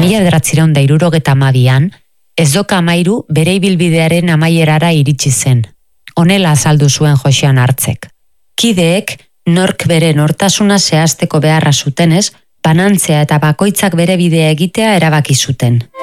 1962an, Ezdoka Amairu bere ibilbidearen amaierara iritsi zen. Honela azaldu zuen Joxean Hartzek. Kideek nork bere nortasuna zehazteko beharra zutenez, banantzea eta bakoitzak bere bidea egitea erabaki zuten.